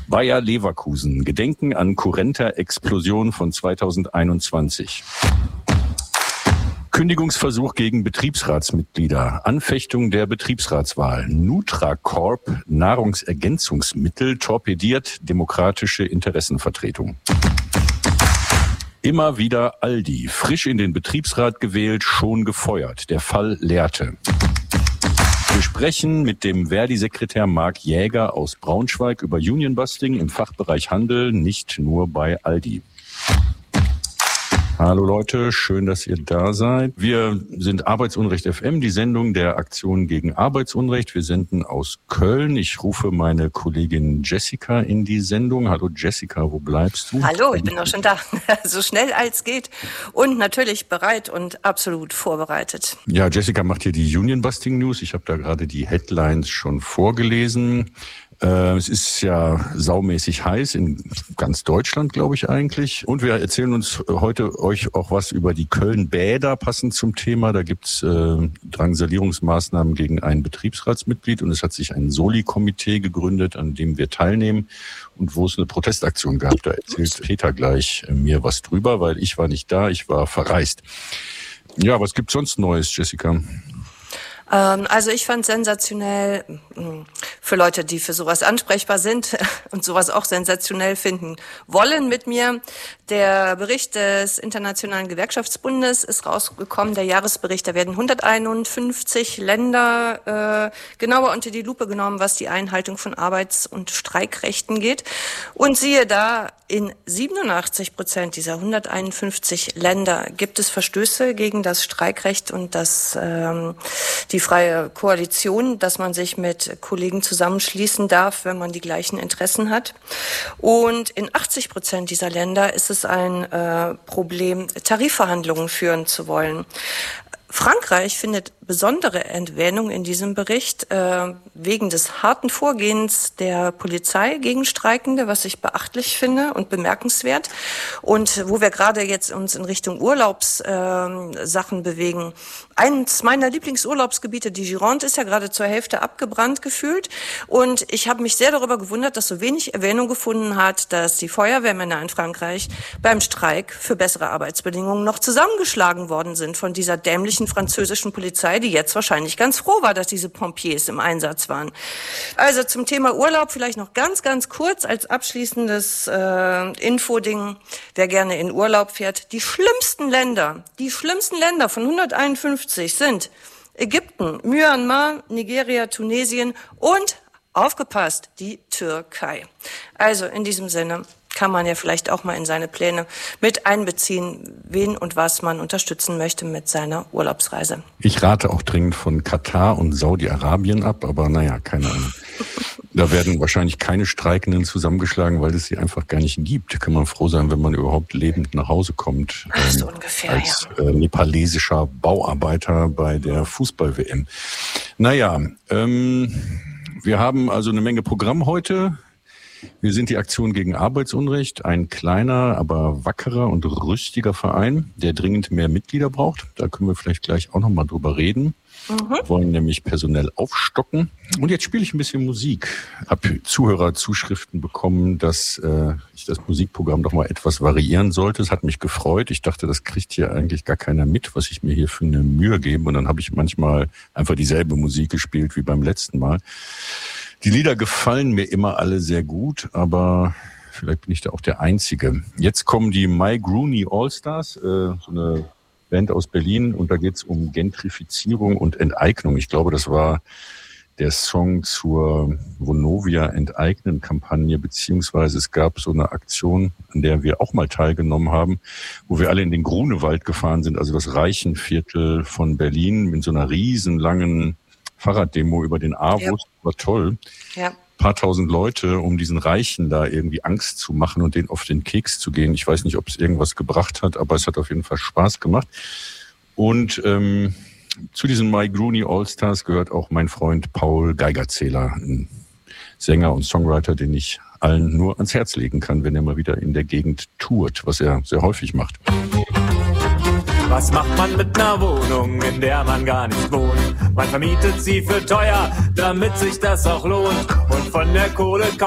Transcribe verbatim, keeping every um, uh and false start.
Bayer Leverkusen. Gedenken an Currenta-Explosion von zweitausendeinundzwanzig. Kündigungsversuch gegen Betriebsratsmitglieder. Anfechtung der Betriebsratswahl. Nutracorp Nahrungsergänzungsmittel torpediert demokratische Interessenvertretung. Immer wieder Aldi. Frisch in den Betriebsrat gewählt, schon gefeuert. Der Fall Lehrte. Wir sprechen mit dem Verdi-Sekretär Marc Jäger aus Braunschweig über Unionbusting im Fachbereich Handel, nicht nur bei Aldi. Hallo Leute, schön, dass ihr da seid. Wir sind Arbeitsunrecht F M, die Sendung der Aktion gegen Arbeitsunrecht. Wir senden aus Köln. Ich rufe meine Kollegin Jessica in die Sendung. Hallo Jessica, wo bleibst du? Hallo, ich bin auch schon da. So schnell als geht und natürlich bereit und absolut vorbereitet. Ja, Jessica macht hier die Unionbusting News. Ich habe da gerade die Headlines schon vorgelesen. Äh, es ist ja saumäßig heiß in ganz Deutschland, glaube ich eigentlich. Und wir erzählen uns heute euch auch was über die Köln-Bäder, passend zum Thema. Da gibt's äh, Drangsalierungsmaßnahmen gegen ein Betriebsratsmitglied und es hat sich ein Soli-Komitee gegründet, an dem wir teilnehmen und wo es eine Protestaktion gab. Da erzählt Peter gleich äh, mir was drüber, weil ich war nicht da, ich war verreist. Ja, was gibt's sonst Neues, Jessica? Also ich fand sensationell, für Leute, die für sowas ansprechbar sind und sowas auch sensationell finden wollen mit mir, der Bericht des Internationalen Gewerkschaftsbundes ist rausgekommen, der Jahresbericht. Da werden hunderteinundfünfzig Länder äh, genauer unter die Lupe genommen, was die Einhaltung von Arbeits- und Streikrechten geht. Und siehe da, in siebenundachtzig Prozent dieser hunderteinundfünfzig Länder gibt es Verstöße gegen das Streikrecht und das ähm, die freie Koalition, dass man sich mit Kollegen zusammenschließen darf, wenn man die gleichen Interessen hat. Und in achtzig Prozent dieser Länder ist es ein äh, Problem, Tarifverhandlungen führen zu wollen. Frankreich findet besondere Erwähnung in diesem Bericht äh, wegen des harten Vorgehens der Polizei gegen Streikende, was ich beachtlich finde und bemerkenswert. Und wo wir gerade jetzt uns in Richtung Urlaubssachen äh, bewegen. Eins meiner Lieblingsurlaubsgebiete, die Gironde, ist ja gerade zur Hälfte abgebrannt gefühlt. Und ich habe mich sehr darüber gewundert, dass so wenig Erwähnung gefunden hat, dass die Feuerwehrmänner in Frankreich beim Streik für bessere Arbeitsbedingungen noch zusammengeschlagen worden sind von dieser dämlichen französischen Polizei, die jetzt wahrscheinlich ganz froh war, dass diese Pompiers im Einsatz waren. Also zum Thema Urlaub vielleicht noch ganz, ganz kurz als abschließendes äh, Infoding, wer gerne in Urlaub fährt. Die schlimmsten Länder, die schlimmsten Länder von hunderteinundfünfzig sind Ägypten, Myanmar, Nigeria, Tunesien und, aufgepasst, die Türkei. Also in diesem Sinne kann man ja vielleicht auch mal in seine Pläne mit einbeziehen, wen und was man unterstützen möchte mit seiner Urlaubsreise. Ich rate auch dringend von Katar und Saudi-Arabien ab, aber naja, keine Ahnung. Da werden wahrscheinlich keine Streikenden zusammengeschlagen, weil es sie einfach gar nicht gibt. Da kann man froh sein, wenn man überhaupt lebend nach Hause kommt. Ach, so ähm, ungefähr, als ja. äh, nepalesischer Bauarbeiter bei der Fußball-W M. Naja, ähm, wir haben also eine Menge Programm heute. Wir sind die Aktion gegen Arbeitsunrecht, ein kleiner, aber wackerer und rüstiger Verein, der dringend mehr Mitglieder braucht. Da können wir vielleicht gleich auch nochmal drüber reden. Mhm. Wir wollen nämlich personell aufstocken. Und jetzt spiele ich ein bisschen Musik. Ich habe Zuhörerzuschriften bekommen, dass äh, ich das Musikprogramm doch mal etwas variieren sollte. Es hat mich gefreut. Ich dachte, das kriegt hier eigentlich gar keiner mit, was ich mir hier für eine Mühe gebe. Und dann habe ich manchmal einfach dieselbe Musik gespielt wie beim letzten Mal. Die Lieder gefallen mir immer alle sehr gut, aber vielleicht bin ich da auch der Einzige. Jetzt kommen die My Groony Allstars, äh, so eine Band aus Berlin, und da geht's um Gentrifizierung und Enteignung. Ich glaube, das war der Song zur Vonovia-Enteignen-Kampagne, beziehungsweise es gab so eine Aktion, an der wir auch mal teilgenommen haben, wo wir alle in den Grunewald gefahren sind, also das Reichenviertel von Berlin, mit so einer riesenlangen Fahrraddemo über den Avus. Ja. War toll. Ja. Ein paar tausend Leute, um diesen Reichen da irgendwie Angst zu machen und denen auf den Keks zu gehen. Ich weiß nicht, ob es irgendwas gebracht hat, aber es hat auf jeden Fall Spaß gemacht. Und ähm, zu diesen My Groony Allstars gehört auch mein Freund Paul Geigerzähler, ein Sänger und Songwriter, den ich allen nur ans Herz legen kann, wenn er mal wieder in der Gegend tourt, was er sehr häufig macht. Was macht man mit einer Wohnung, in der man gar nicht wohnt? Man vermietet sie für teuer, damit sich das auch lohnt. Und von der Kohle